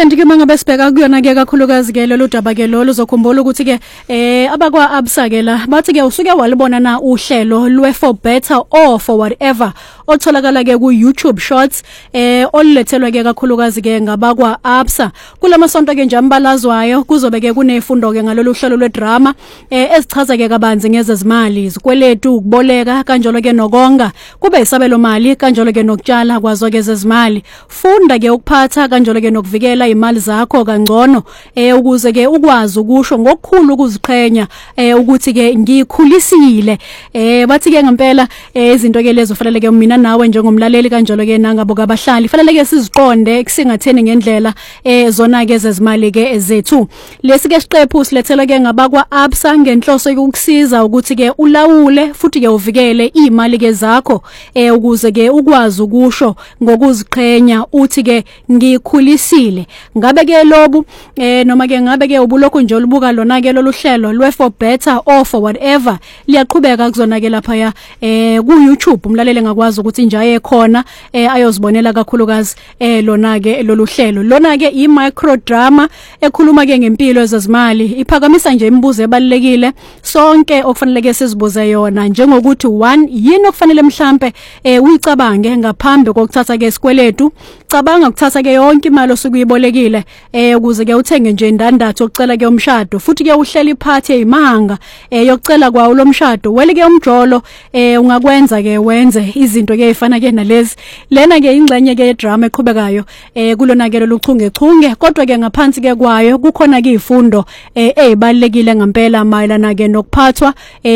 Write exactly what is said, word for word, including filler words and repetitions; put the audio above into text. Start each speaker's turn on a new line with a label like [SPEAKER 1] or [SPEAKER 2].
[SPEAKER 1] kanti ke mangabe sibheka kuyona ke kakhulukazi ke lolu daba ke lo luzokhumbula ukuthi ke eh abakwa Absa ke la bathi ke usuke walibona na uhlelo lwe for better or for whatever otholakala ke ku YouTube Shorts eh olulethelwa ke kakhulukazi ke ngabakwa Absa kulamasonto ke nje ambalazwayo kuzobe ke kunefundo ke ngalolu hlelo lwe drama eh ezichaza ke kabanzi ngezezimali izikweletu ukuboleka kanjalo ke nokonga kube isabelo mali kanjalo ke nokutshala kwazo ke zezimali funda ke ukuphatha kanjalo ke nokuvikela imali zakho kangcono eh ukuze ke ukwazi ukusho ngokukhulu ukuziqhenya eh ukuthi ke ngikhulisile eh bathi ke ngempela izinto ke lezo fanele ke mina nawe njengomlaleli kanjalo ke nangabo kabahlali fanele ke siziqonde ekusingatheni ngendlela eh zona ke zezimali ke ezethu lesi ke siqephu silethela ke ngabakwa Absa ngenhloso yokukusiza ukuthi ke ulawule futhi ke uvikele imali ke zakho eh ukuze ke ukwazi ukusho ngokuziqhenya uthi ke ngikhulisile ngabe ke lobu eh noma ke ngabe ke ubulokho nje olubuka lona ke lolu hlelo lwe for better or for whatever liyaqhubeka kuzona ke lapha ya eh ku YouTube umlaleli ngakwazi ukuthi nje khona eh ayozibonela kakhulukazi eh lona ke lolu hlelo lona ke i micro drama ekhuluma ke ngempilo zezimali iphakamisa nje imibuzo ebalekile sonke okufanele ke sizibuze yona njengokuthi one yini okufanele mhlambe eh uyicabange ngaphambi kokuthatha ke isikweletu cabanga ukuthatha ke yonke imali osukuyibolekile eh ukuze ke uthenge nje indandatho ukucela ke umshado futhi ke uhlela iphathi eyimanga eh yokucela kwawo lomshado wele ke umjolo eh ungakwenza ke wenze izinto ke ezifana ke nalezi lena ke ingxenye ke drama eqhubekayo eh kulona ke lochungechunge kodwa ke ngaphansi ke kwayo kukhona ke izifundo eh ezibalekile ngempela mayelana ke nokuphathwa